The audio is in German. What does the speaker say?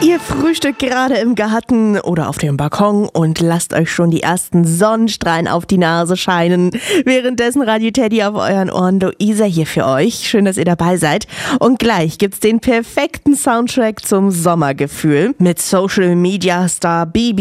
Ihr frühstückt gerade im Garten oder auf dem Balkon und lasst euch schon die ersten Sonnenstrahlen auf die Nase scheinen. Währenddessen Radio Teddy auf euren Ohren, Luisa hier für euch. Schön, dass ihr dabei seid. Und gleich gibt's den perfekten Soundtrack zum Sommergefühl mit Social Media Star Bibi